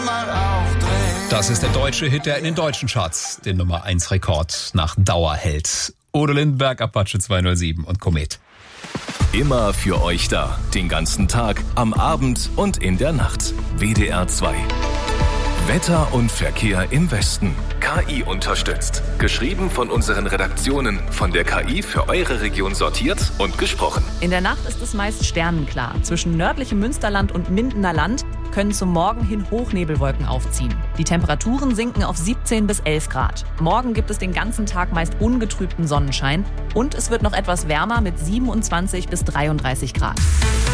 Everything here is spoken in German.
Das ist der deutsche Hit, der in den deutschen Charts den Nummer 1 Rekord nach Dauer hält. Udo Lindenberg, Apache 207 und Komet. Immer für euch da. Den ganzen Tag, am Abend und in der Nacht. WDR 2. Wetter und Verkehr im Westen. KI unterstützt. Geschrieben von unseren Redaktionen. Von der KI für eure Region sortiert und gesprochen. In der Nacht ist es meist sternenklar. Zwischen nördlichem Münsterland und Mindener Land können zum Morgen hin Hochnebelwolken aufziehen. Die Temperaturen sinken auf 17 bis 11 Grad. Morgen gibt es den ganzen Tag meist ungetrübten Sonnenschein und es wird noch etwas wärmer mit 27 bis 33 Grad.